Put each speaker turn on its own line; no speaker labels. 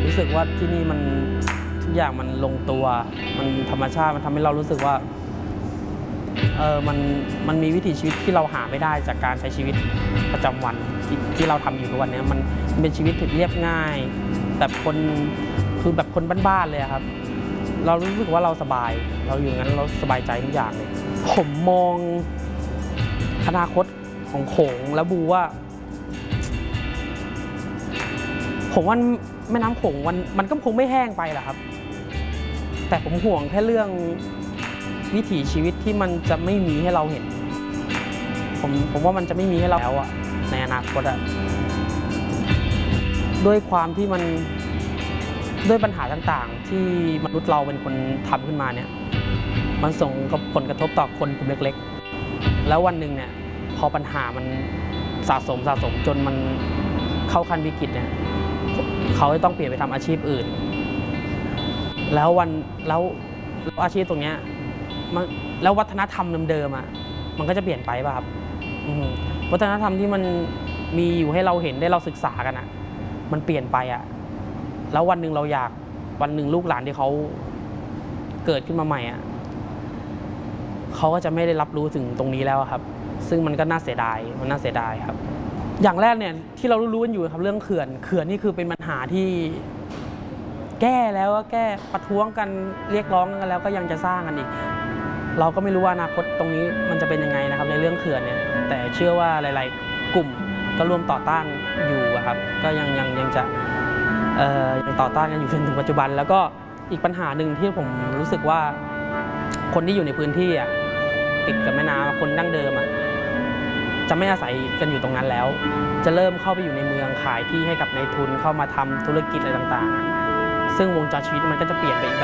รู้สึกว่าที่นี่มันทุกอย่างมันลงตัวมันธรรมชาติมันทำให้เรารู้สึกว่ามันมีวิถีชีวิตที่เราหาไม่ได้จากการใช้ชีวิตประจำวันที่เราทำอยู่ทุกวันนี้มันเป็นชีวิตที่เรียบง่ายแบบคนคือแบบคนบ้านๆเลยครับเรารู้สึกว่าเราสบายเราอยู่งั้นเราสบายใจทุกอย่างเลยผมมองอนาคตของโขงและบูว่าผมว่าแม่น้ำโขงมันก็คงไม่แห้งไปหรอกครับแต่ผมห่วงแค่เรื่องวิถีชีวิตที่มันจะไม่มีให้เราเห็นผมว่ามันจะไม่มีให้เราแล้วอะในอนาคตอะด้วยความที่มันด้วยปัญหาต่างๆที่มนุษย์เราเป็นคนทำขึ้นมาเนี่ยมันส่งผลกระทบต่อคนกลุ่มเล็กๆแล้ววันหนึ่งเนี่ยพอปัญหามันสะสมจนมันเข้าขั้นวิกฤตเนี่ยเขาจะต้องเปลี่ยนไปทำอาชีพอื่นแล้วอาชีพตรงนี้แล้ววัฒนธรรมเดิมๆอ่ะมันก็จะเปลี่ยนไปป่ะครับวัฒนธรรมที่มันมีอยู่ให้เราเห็นได้เราศึกษากันอ่ะมันเปลี่ยนไปอ่ะแล้ววันหนึ่งลูกหลานที่เขาเกิดขึ้นมาใหม่อ่ะเขาก็จะไม่ได้รับรู้ถึงตรงนี้แล้วครับซึ่งมันก็น่าเสียดายครับอย่างแรกเนี่ยที่เรารู้กันอยู่ครับเรื่องเขื่อนนี่คือเป็นปัญหาที่แก้แล้วก็แก้ประท้วงกันเรียกร้องกันแล้วก็ยังจะสร้างกันอีกเราก็ไม่รู้ว่าอนาคตตรงนี้มันจะเป็นยังไงนะครับในเรื่องเขื่อนเนี่ยแต่เชื่อว่าหลายๆกลุ่มก็ร่วมต่อต้านอยู่ครับก็ยังจะยังต่อต้านกันอยู่จนถึงปัจจุบันแล้วก็อีกปัญหาหนึ่งที่ผมรู้สึกว่าคนที่อยู่ในพื้นที่ติดกับแม่น้ำคนดั้งเดิมจะไม่อาศัยกันอยู่ตรงนั้นแล้วจะเริ่มเข้าไปอยู่ในเมืองขายที่ให้กับนายทุนเข้ามาทำธุรกิจอะไรต่างๆซึ่งวงจรชีวิตมันก็จะเปลี่ยนไปอีก